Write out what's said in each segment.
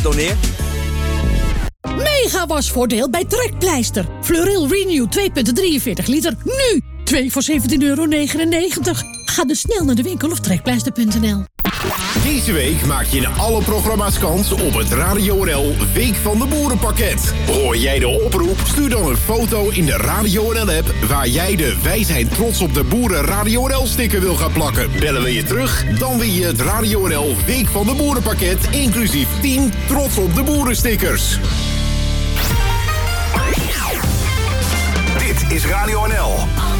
Doneer. Mega wasvoordeel bij Trekpleister. Fleuril Renew 2,43 liter. Nu 2 voor €17,99. Ga dus snel naar de winkel of trekpleister.nl. Deze week maak je in alle programma's kans op het Radio NL Week van de Boerenpakket. Hoor jij de oproep? Stuur dan een foto in de Radio NL app waar jij de Wij zijn trots op de boeren Radio NL sticker wil gaan plakken. Bellen we je terug? Dan win je het Radio NL Week van de Boerenpakket inclusief 10 trots op de boeren stickers. Dit is Radio NL.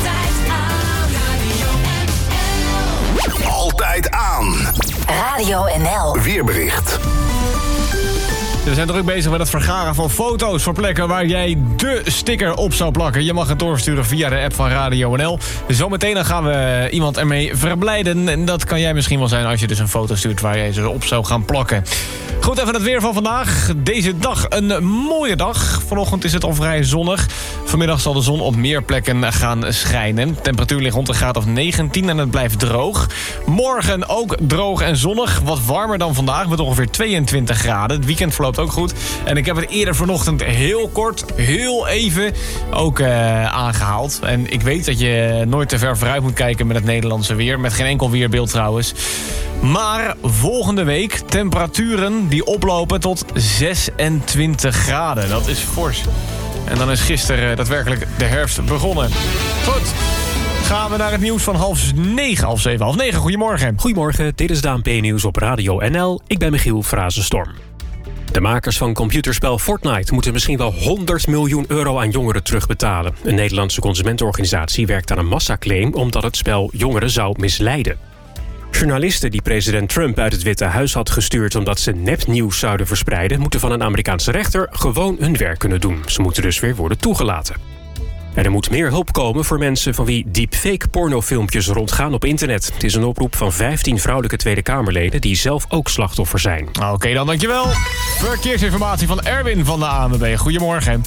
Altijd aan. Radio NL. Weerbericht. We zijn druk bezig met het vergaren van foto's voor plekken waar jij de sticker op zou plakken. Je mag het doorsturen via de app van Radio NL. Zometeen dan gaan we iemand ermee verblijden. En dat kan jij misschien wel zijn als je dus een foto stuurt waar jij ze op zou gaan plakken. Goed, even het weer van vandaag. Deze dag een mooie dag. Vanochtend is het al vrij zonnig. Vanmiddag zal de zon op meer plekken gaan schijnen. De temperatuur ligt rond een graad of 19 en het blijft droog. Morgen ook droog en zonnig. Wat warmer dan vandaag met ongeveer 22 graden. Het weekend verloopt ook goed. En ik heb het eerder vanochtend heel kort, heel even ook aangehaald. En ik weet dat je nooit te ver vooruit moet kijken met het Nederlandse weer. Met geen enkel weerbeeld trouwens. Maar volgende week temperaturen die oplopen tot 26 graden. Dat is fors. En dan is gisteren daadwerkelijk de herfst begonnen. Goed, gaan we naar het nieuws van 8:30. Goedemorgen. Goedemorgen, dit is de ANP-nieuws op Radio NL. Ik ben Michiel Frazenstorm. De makers van computerspel Fortnite moeten misschien wel €100 miljoen aan jongeren terugbetalen. Een Nederlandse consumentenorganisatie werkt aan een massaclaim omdat het spel jongeren zou misleiden. Journalisten die president Trump uit het Witte Huis had gestuurd omdat ze nepnieuws zouden verspreiden, moeten van een Amerikaanse rechter gewoon hun werk kunnen doen. Ze moeten dus weer worden toegelaten. En er moet meer hulp komen voor mensen van wie deepfake pornofilmpjes rondgaan op internet. Het is een oproep van 15 vrouwelijke Tweede Kamerleden die zelf ook slachtoffer zijn. Oké, dan dankjewel. Verkeersinformatie van Erwin van de ANWB. Goedemorgen.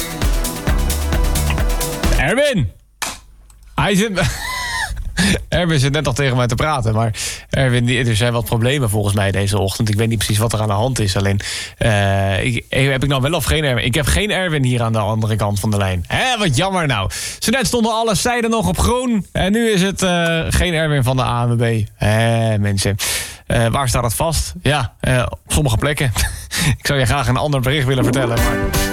Erwin! Hij zit... Erwin zit net al tegen mij te praten, maar Erwin, er zijn wat problemen volgens mij deze ochtend. Ik weet niet precies wat er aan de hand is. Alleen, heb ik nou wel of geen Erwin? Ik heb geen Erwin hier aan de andere kant van de lijn. Hé, wat jammer nou. Zo net stonden alle zijden nog op groen en nu is het geen Erwin van de ANWB. Hé, mensen. Waar staat het vast? Ja, op sommige plekken. Ik zou je graag een ander bericht willen vertellen, maar...